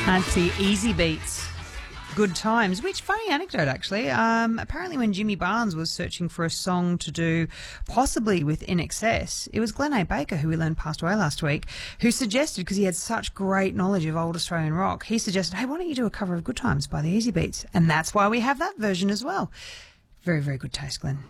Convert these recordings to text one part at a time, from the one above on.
That's the Easy Beats. Good Times, which, funny anecdote actually, apparently when Jimmy Barnes was searching for a song to do possibly with INXS, it was Glenn A. Baker, who we learned passed away last week, who suggested, because he had such great knowledge of old Australian rock, he suggested, hey, why don't you do a cover of Good Times by the Easy Beats? And that's why we have that version as well. Very, very good taste, Glenn.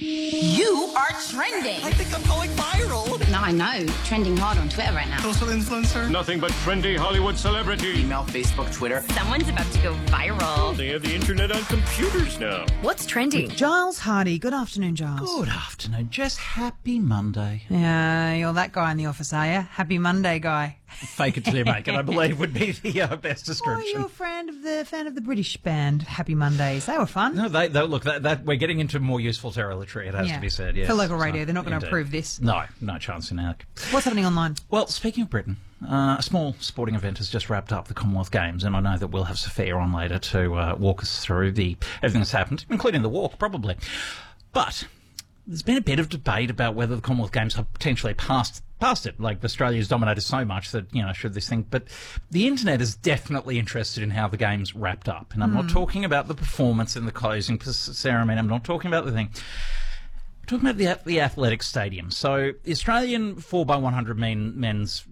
You are trending. I think I'm going viral. No, I know. Trending hard on Twitter right now. Social influencer. Nothing but trendy Hollywood celebrity. Email, Facebook, Twitter. Someone's about to go viral. They have the internet on computers now. What's trending? Giles Hardy. Good afternoon, Giles. Good afternoon. Just happy Monday. Yeah, you're that guy in the office, are you? Happy Monday guy. Fake it till you make it, I believe, would be the best Oh, description. you're a fan of the British band Happy Mondays. They were fun. No, they look, that we're getting into more useful territory, it has to be said, yes. For local radio, So, they're not going to indeed. approve this. No chance in heck. What's happening online? Well, speaking of Britain, a small sporting event has just wrapped up, the Commonwealth Games, and I know that we'll have Sophia on later to walk us through everything that's happened, including the walk, probably. But there's been a bit of debate about whether the Commonwealth Games have potentially passed it. Like, Australia's dominated so much that, should this thing... But the internet is definitely interested in how the Games wrapped up. And I'm not talking about the performance in the closing ceremony. I'm not talking about the thing. I'm talking about the athletic stadium. So the Australian 4x100 men's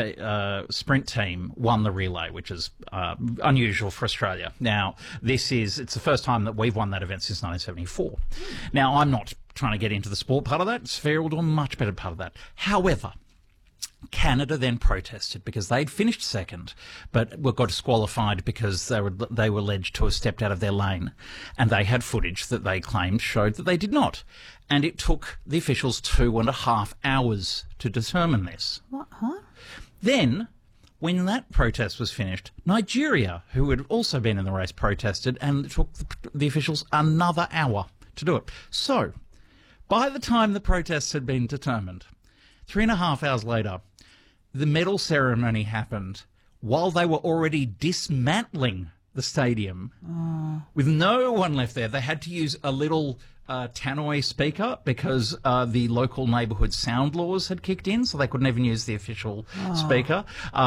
sprint team won the relay, which is unusual for Australia. Now, it's the first time that we've won that event since 1974. Now, I'm not trying to get into the sport part of that. Sphere will do a much better part of that. However, Canada then protested because they'd finished second, but got disqualified because they were alleged to have stepped out of their lane, and they had footage that they claimed showed that they did not. And it took the officials 2.5 hours to determine this. What? Huh? Then, when that protest was finished, Nigeria, who had also been in the race, protested, and it took the officials another hour to do it. So, by the time the protests had been determined, 3.5 hours later, the medal ceremony happened while they were already dismantling the stadium. With no one left there. They had to use a little tannoy speaker because the local neighbourhood sound laws had kicked in, so they couldn't even use the official speaker.